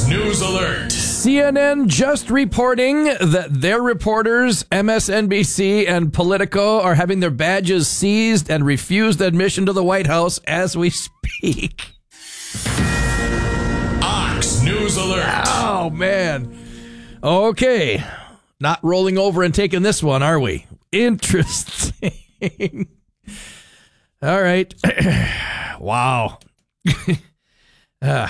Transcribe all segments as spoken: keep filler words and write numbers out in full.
News Alert. C N N just reporting that their reporters, M S N B C and Politico, are having their badges seized and refused admission to the White House as we speak. Ox News Alert. Oh, man. Okay. Not rolling over and taking this one, are we? Interesting. All right. Wow. uh.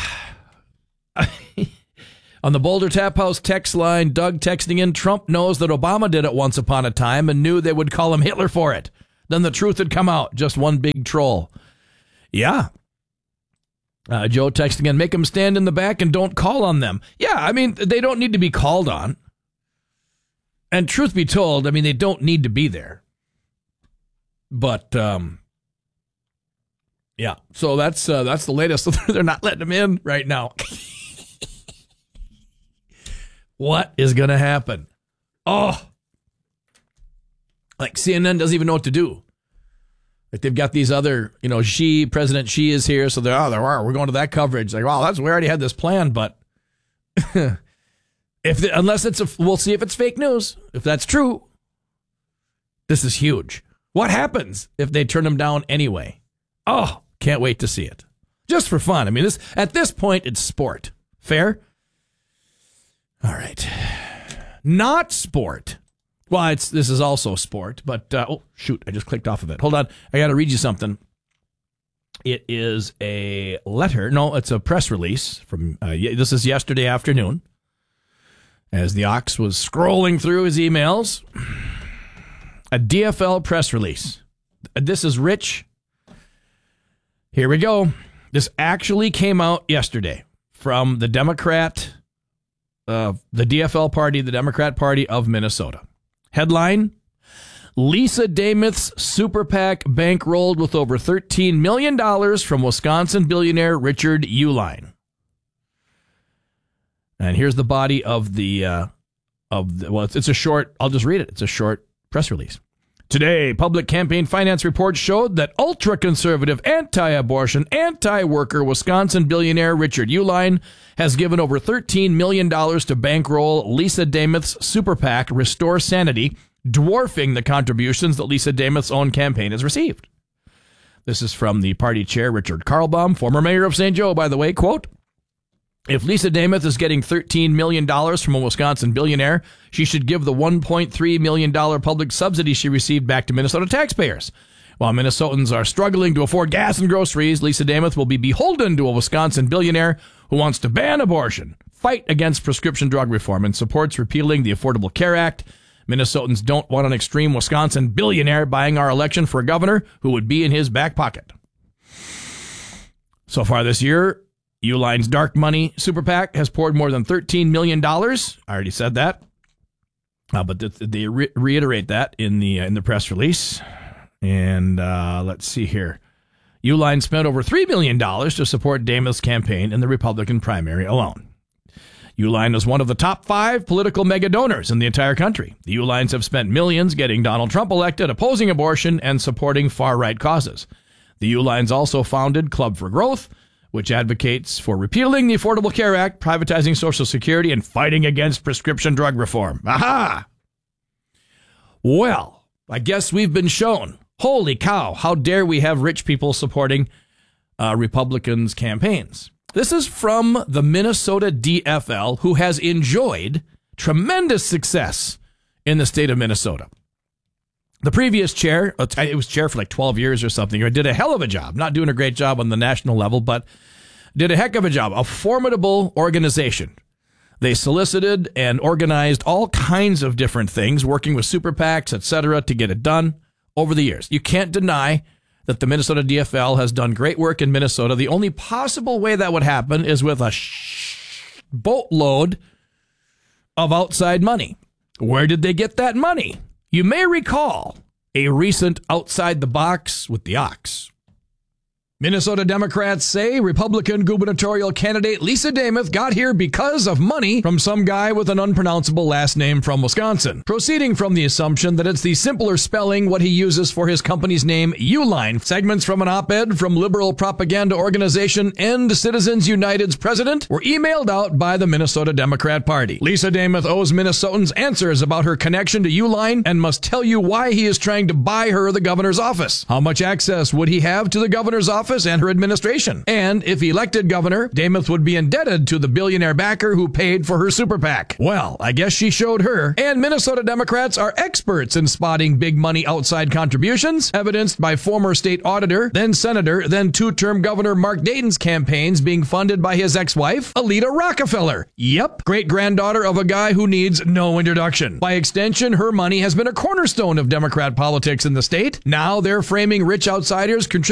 On the Boulder Tap House text line, Doug texting in, Trump knows that Obama did it once upon a time and knew they would call him Hitler for it. Then the truth had come out. Just one big troll. Yeah. Uh, Joe texting in, make them stand in the back and don't call on them. Yeah, I mean, they don't need to be called on. And truth be told, I mean, they don't need to be there. But, um, yeah, so that's uh, that's the latest. They're not letting them in right now. What is going to happen? Oh, like C N N doesn't even know what to do. Like they've got these other, you know, Xi, President Xi is here. So they're, oh, there are. We're going to that coverage. Like, wow, that's, we already had this plan. But if the, unless it's, a, we'll see if it's fake news. If that's true, this is huge. What happens if they turn them down anyway? Oh, can't wait to see it. Just for fun. I mean, this at this point, it's sport. Fair? All right. Not sport. Well, it's this is also sport, but, uh, oh, shoot, I just clicked off of it. Hold on. I got to read you something. It is a letter. No, it's a press release from, uh, this is yesterday afternoon, as the Ox was scrolling through his emails. A D F L press release. This is Rich. Here we go. This actually came out yesterday from the Democrat, uh, the D F L party, the Democrat Party of Minnesota. Headline, Lisa Demuth's super PAC bankrolled with over thirteen million dollars from Wisconsin billionaire Richard Uihlein. And here's the body of the, uh, of the, well, it's, it's a short, I'll just read it. It's a short press release. Today, public campaign finance reports showed that ultra-conservative, anti-abortion, anti-worker Wisconsin billionaire Richard Uihlein has given over thirteen million dollars to bankroll Lisa Demuth's super PAC Restore Sanity, dwarfing the contributions that Lisa Demuth's own campaign has received. This is from the party chair, Richard Karlbaum, former mayor of Saint Joe, by the way. Quote, if Lisa Demuth is getting thirteen million dollars from a Wisconsin billionaire, she should give the one point three million dollars public subsidy she received back to Minnesota taxpayers. While Minnesotans are struggling to afford gas and groceries, Lisa Demuth will be beholden to a Wisconsin billionaire who wants to ban abortion, fight against prescription drug reform, and supports repealing the Affordable Care Act. Minnesotans don't want an extreme Wisconsin billionaire buying our election for a governor who would be in his back pocket. So far this year, Uihlein's dark money super PAC has poured more than thirteen million dollars. I already said that. Uh, but th- they re- reiterate that in the uh, in the press release. And uh, let's see here. Uihlein spent over three million dollars to support Demuth's campaign in the Republican primary alone. Uihlein is one of the top five political mega donors in the entire country. The Uihleins have spent millions getting Donald Trump elected, opposing abortion, and supporting far-right causes. The Uihleins also founded Club for Growth, which advocates for repealing the Affordable Care Act, privatizing Social Security, and fighting against prescription drug reform. Aha! Well, I guess we've been shown. Holy cow, how dare we have rich people supporting uh, Republicans' campaigns. This is from the Minnesota D F L, who has enjoyed tremendous success in the state of Minnesota. The previous chair, it was chair for like twelve years or something, did a hell of a job, not doing a great job on the national level, but did a heck of a job. A formidable organization. They solicited and organized all kinds of different things, working with super PACs, et cetera, to get it done over the years. You can't deny that the Minnesota D F L has done great work in Minnesota. The only possible way that would happen is with a sh- boatload of outside money. Where did they get that money? You may recall a recent Outside the Box with the Ox. Minnesota Democrats say Republican gubernatorial candidate Lisa Demuth got here because of money from some guy with an unpronounceable last name from Wisconsin. Proceeding from the assumption that it's the simpler spelling what he uses for his company's name, Uline. Segments from an op-ed from liberal propaganda organization End Citizens United's president were emailed out by the Minnesota Democrat Party. Lisa Demuth owes Minnesotans answers about her connection to Uline and must tell you why he is trying to buy her the governor's office. How much access would he have to the governor's office and her administration? And if elected governor, Demuth would be indebted to the billionaire backer who paid for her super PAC. Well, I guess she showed her. And Minnesota Democrats are experts in spotting big money outside contributions, evidenced by former state auditor, then senator, then two-term governor Mark Dayton's campaigns being funded by his ex-wife, Alida Rockefeller. Yep, great-granddaughter of a guy who needs no introduction. By extension, her money has been a cornerstone of Democrat politics in the state. Now they're framing rich outsiders contributing